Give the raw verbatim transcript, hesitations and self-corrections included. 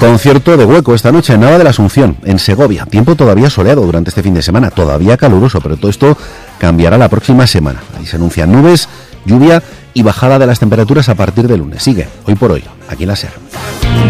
Concierto de Hueco esta noche en Nava de la Asunción, en Segovia. Tiempo todavía soleado durante este fin de semana, todavía caluroso, pero todo esto cambiará la próxima semana. Ahí se anuncian nubes, lluvia y bajada de las temperaturas a partir de lunes. Sigue, hoy por hoy, aquí en la SER.